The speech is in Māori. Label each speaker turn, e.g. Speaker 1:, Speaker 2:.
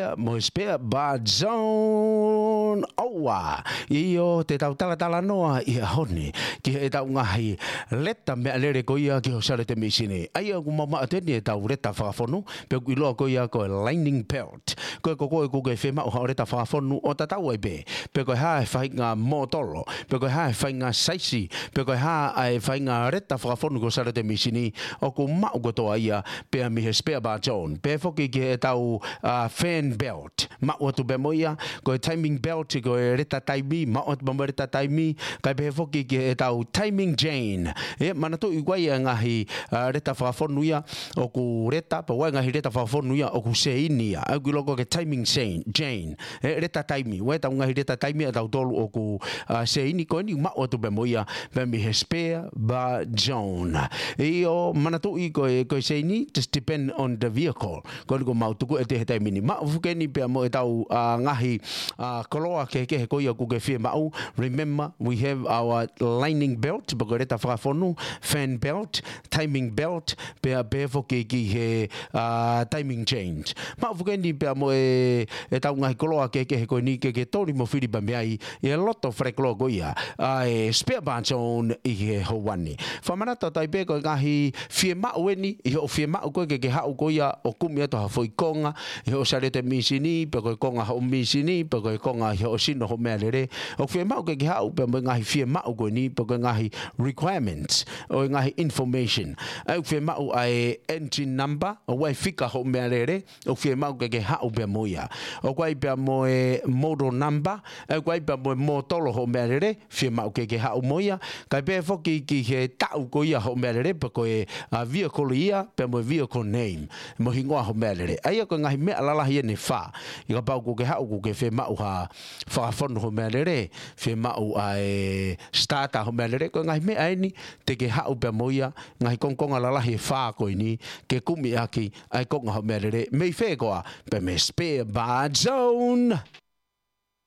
Speaker 1: spare bar zone owa io te tau tala noa I honi ki e tau ngahi leta mea lere ko ia ki ho sare te misine ai ku mama ateni e tau reta whakafonu pe ku iloa ko ia ko lightning belt ko ko ke fema o reta whakafonu o tatau ai pe ko ha whainga motolo pe ko ha whainga saisi pe ko ha ai whainga reta whakafonu ko sare te misine o ku mau ko toa ia pe mi he spare bar zone pe foki ki e tau fan belt mau tu be moia ko timing belt ko reta taimi mau tu be reta taimi kai pe foki ki e tau timing chain e mana to I wai ngahi reta whakafonu ia o ku reta pa wai ngahi reta whakafonu ia o ku seini ia au ki loko ke timing chain e reta taimi wai tau ngahi reta taimi a tau tolu o ku seini ko ni mau tu be moia pe mi he spare bar zone e o mana to I ko seini just depend on the vehicle ko mau tu ko e te taimi ni mau fuke ni pe mo e tau ngahi koloa ke ko ia ku ke fie mau remember we have our lining belt but reta whakafonu fan belt timing belt pe foke ki he timing change mau fuke ni pe mo e tau ngahi koloa ke ko ni ke tori mo fili ba mai e lot of freklo ko ia e spare bar zone I he howani whamanata tai pe ko ngahi fie mau ni I ho fie mau ko ke hau ko ia o kumi ato ha foi konga I ho sare te misini pe ko konga ho misini pe ko konga ho sino ho melere o fie mau ke hau pe mo ngahi fie mau ko ni pe ko ngahi requirements o ngahi information au fie mau ai engine number o wai fika ho melere o fie mau ke hau pe moia o kwai pe mo model number au kwai pe mo motolo ho melere fie mau ke hau moia kai pe foki ki he tau ko ia ho melere pe ko vehicle ia pe mo vehicle name mo hingoa ho melere ai ko ngahi me alala hi ne fa I ka pau ko ke hau ko ke fie mau ha whakafonu ho melere fie mau ai starter ho melere ko ngahi me ai ni te ke hau pe moia ngahi kongkonga lalahi fa ko ni ke kumi aki ai konga ho melere me fe koa pe me spare bar zone